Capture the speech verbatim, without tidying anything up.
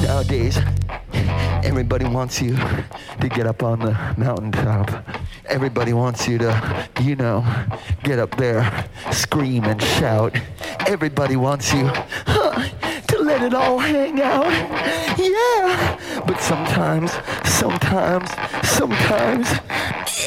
Nowadays, everybody wants you to get up on the mountaintop. Everybody wants you to, you know, get up there, scream and shout. Everybody wants you huh, to let it all hang out. Yeah. But sometimes, sometimes, sometimes,